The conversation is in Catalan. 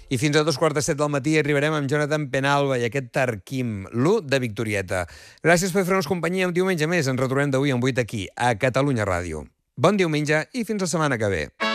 I fins a 2:15 del matí arribarem amb Jonathan Penalba i aquest Tarquim, l'1 de Victorieta. Gràcies per fer-nos companyia un diumenge més. Ens retrobem d'avui en 8 aquí, a Catalunya Ràdio. Bon diumenge i fins la setmana que ve.